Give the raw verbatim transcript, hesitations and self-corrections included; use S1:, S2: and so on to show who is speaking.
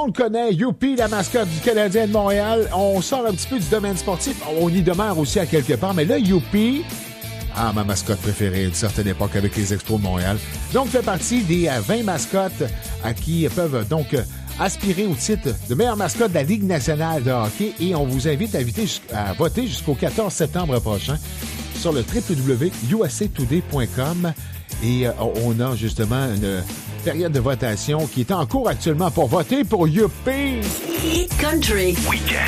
S1: monde connaît Youpi, la mascotte du Canadien de Montréal. On sort un petit peu du domaine sportif. On y demeure aussi à quelque part. Mais là, Youpi, ah, ma mascotte préférée d'une certaine époque avec les Expos de Montréal. Donc, fait partie des vingt mascottes à qui peuvent donc aspirer au titre de meilleure mascotte de la Ligue nationale de hockey. Et on vous invite à, inviter, à voter jusqu'au quatorze septembre prochain sur le w w w point u s a today point com. Et euh, on a justement une période de votation qui est en cours actuellement pour voter pour Youpi.
S2: Hit Country.
S3: Week-end.